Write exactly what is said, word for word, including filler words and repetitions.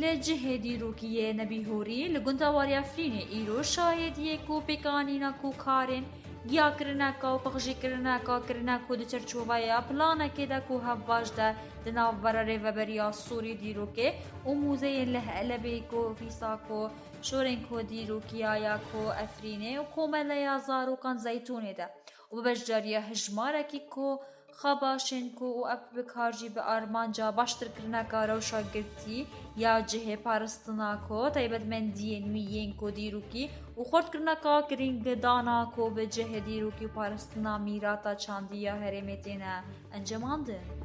لجه دیروکیه نبیهوری لگندواری افرینه ایرو شاهدیه کو پیکانینا کو کارن گیا کرنا کا و پخشی کرنا کا کرنا کو د چرچوبایا پلانا که دا کو هواج دا دناو براره و بریا سوری دیروکه و موزه له علبه کو فیسا کو شورن کو دیروکیا یا کو افرینه و کومل یا زارو کان زیتونه دا و بجاریه هجماره کی کو خباشن کو و اپ بکارجی به آرمان جا باشتر کرنا کا روشا گرتی یا جه پارستنا کو تایبت من دین ویین کو دیروکی و خورد کرنا کا کرینگ دانا کو به جه دیروکی پارستنا میراتا چاندیا هرمتینا انجماندن